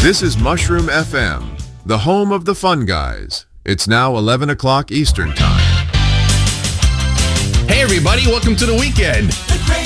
This is Mushroom FM, the home of the fun guys. It's now 11 o'clock Eastern Time. Hey everybody, welcome to the weekend.